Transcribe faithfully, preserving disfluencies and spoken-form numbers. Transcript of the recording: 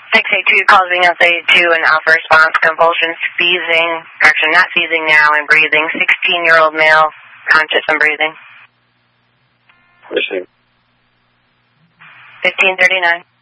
six eight two calls being on six eight two and alpha response, convulsions, seizing, actually not seizing now and breathing, sixteen-year-old male, conscious and breathing. Listening. fifteen thirty-nine.